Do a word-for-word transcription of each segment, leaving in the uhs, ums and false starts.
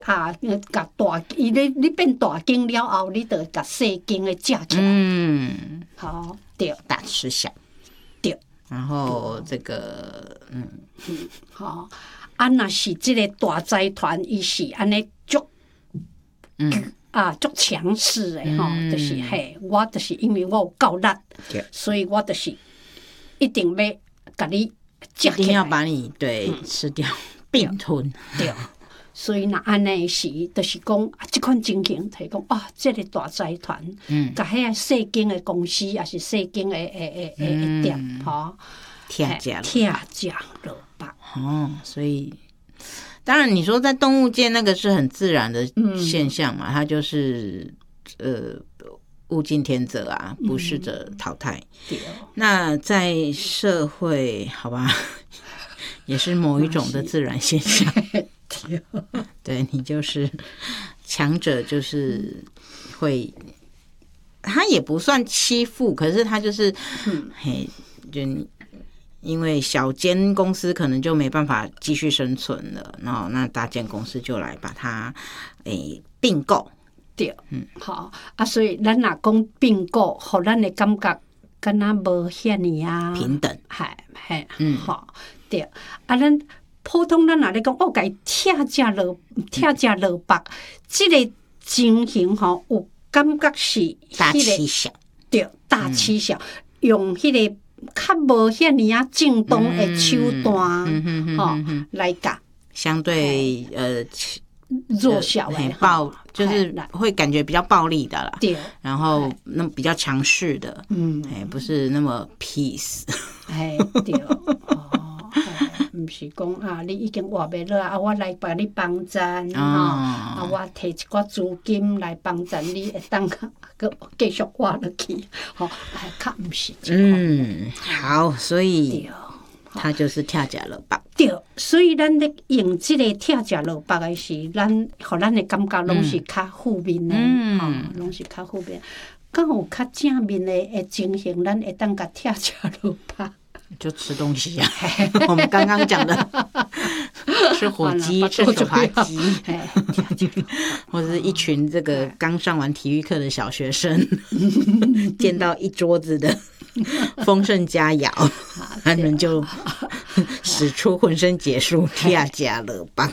啊，甲大伊你你变大间了后，你就甲细间的架起来。 嗯， 好，对， 大吃小。 对， 然后这个嗯嗯，好，啊，若是即个大财团，伊是安尼足， 嗯啊，足强势的吼， 嗯就是嘿，我就是因为我有够力，所以我就是一定要甲你一夹起来， 定要把你对、嗯、吃掉并吞。 对。所以若安尼时，就是讲啊，即款情形，提讲啊，即、这个大财团，嗯，甲遐细间的公司，也是细间的诶诶诶店，吼， 贴价贴价落白。 哦，所以当然你说在动物界那个是很自然的现象嘛，嗯、它就是呃物竞天择啊，不适者淘汰。嗯、那在社会，好吧，也是某一种的自然现象。对，你就是强者，就是会，他也不算欺负，可是他就是，嗯、嘿，就因为小间公司可能就没办法继续生存了，然后那大间公司就来把它诶并购。 对，嗯，好啊，所以咱若讲并购，互咱的感觉敢若无遐尼啊平等， 系系，嗯，好，对，啊，咱。普通咱若咧讲，我甲伊拆价落拆价落白，即、这个情形吼，有感觉是、那个、 大欺小， 对，大欺小，嗯、用迄个较无遐尼啊正当的手段， 嗯吼、嗯嗯、来甲相对呃弱小的暴，就是会感觉比较暴力的啦， 对， 然后那比较强势的，嗯，哎，不是那么 peace， 哎，对。毋是讲啊，你已經活袂落啊，我來幫你幫襯吼，啊，我摕一寡資金來幫襯你，會當個繼續活落去，吼，哎，較毋是這款。 嗯，好，所以它就是跳甲了吧？ 對，所以咱咧用即個跳甲落白嘅時，咱互咱嘅感覺攏是較負面嘅，吼，攏是較負面。敢有較正面嘅誒情形，咱會當甲跳甲落白。 就吃东西啊，我们刚刚讲的吃火鸡、吃手扒鸡，或者是一群这个刚上完体育课的小学生，见到一桌子的丰盛佳肴，他们就使出浑身解数，跳甲了吧。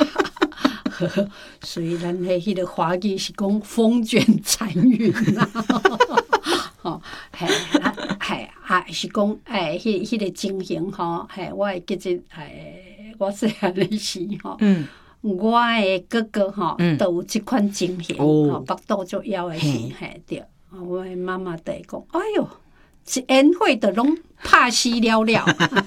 所以咱迄迄个华语是讲风卷残云啊。吼，嘿，啊，嘿，啊，是讲，哎，迄迄个情形吼，嘿，我会记得，哎，我细汉的时吼，嗯，我的哥哥吼，都有即款情形，吼，腹肚足枵的时，嘿，对，我的妈妈就会讲，哎哟，一宴会就拢拍死了了，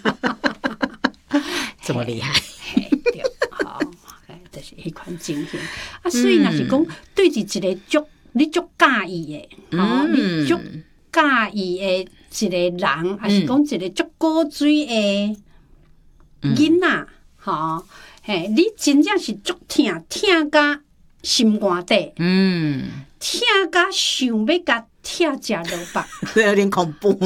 这么厉害， 嘿，对，好，哎，就是迄款情形，啊，所以若是讲对住一个足。你足介意的，吼、嗯，你足介意的一个人，还、嗯、是讲一個足古水的囡仔，吼、嗯，嘿，你真正是足疼，疼甲心肝底，嗯，疼甲想要甲疼食落腹， 这有点恐怖。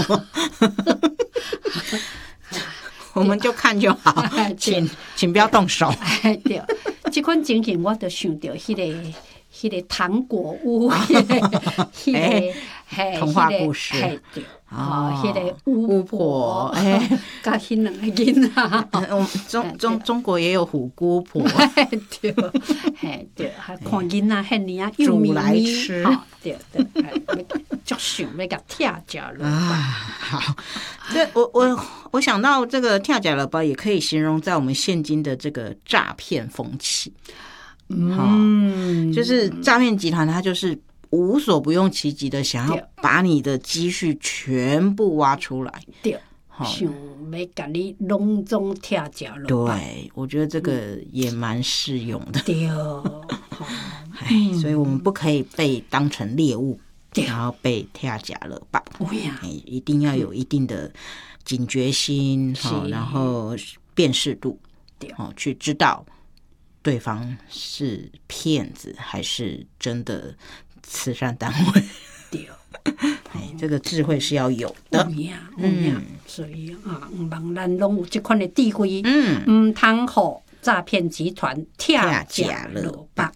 我们就看就好，请请不要动手。 对，这款情形我就想到迄、那个。迄个糖果屋，迄个迄个嘿，童话故事， 嘿对，哦，迄个巫婆，哎，甲迄两个囡仔， 中中中国也有虎姑婆， 对，嘿对，还看囡仔遐尼啊， 煮来吃， 对对，足想要甲跳甲了啊！好，这我我我想到这个跳甲了吧，也可以形容在我们现今的这个诈骗风气。嗯，就是诈骗集团，他就是无所不用其极的想要把你的积蓄全部挖出来， 对，想要把你拢总跳脚了。 对，我觉得这个也蛮适用的。 对， 哎，所以我们不可以被当成猎物，然后被跳脚了吧？一定要有一定的警觉心，然后辨识度，去知道。对方是骗子还是真的慈善单位？对，哎，这个智慧是要有的。 嗯，所以啊，唔茫咱拢有这款的智慧，嗯，唔通互诈骗集团跳假落白。